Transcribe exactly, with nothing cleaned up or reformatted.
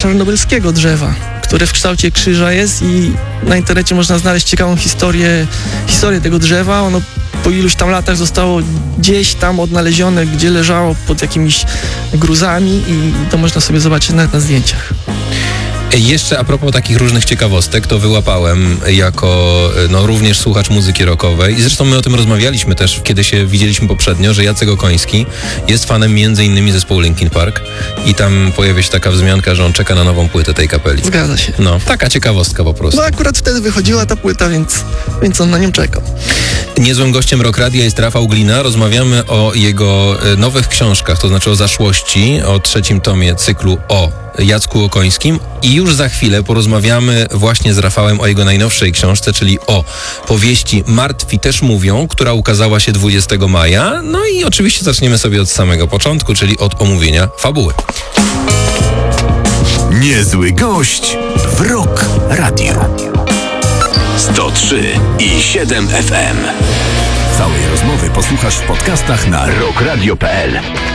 czarnobylskiego drzewa, które w kształcie krzyża jest i na internecie można znaleźć ciekawą historię, historię tego drzewa. Ono po iluś tam latach zostało gdzieś tam odnalezione, gdzie leżało pod jakimiś gruzami i to można sobie zobaczyć nawet na zdjęciach. Jeszcze a propos takich różnych ciekawostek, to wyłapałem jako no, również słuchacz muzyki rockowej i zresztą my o tym rozmawialiśmy też, kiedy się widzieliśmy poprzednio, że Jacek Okoński jest fanem między innymi zespołu Linkin Park i tam pojawia się taka wzmianka, że on czeka na nową płytę tej kapeli. Zgadza się. No, taka ciekawostka po prostu. No akurat wtedy wychodziła ta płyta, więc, więc on na nią czekał. Niezłym gościem Rock Radia jest Rafał Glina. Rozmawiamy o jego nowych książkach, to znaczy o Zaszłości, o trzecim tomie cyklu o Jacku Okońskim i już za chwilę porozmawiamy właśnie z Rafałem o jego najnowszej książce, czyli o powieści Martwi też mówią, która ukazała się dwudziestego maja. No i oczywiście zaczniemy sobie od samego początku, czyli od omówienia fabuły. Niezły gość w Rock Radio. sto trzy i siedem F M. Całej rozmowy posłuchasz w podcastach na rock radio kropka p l.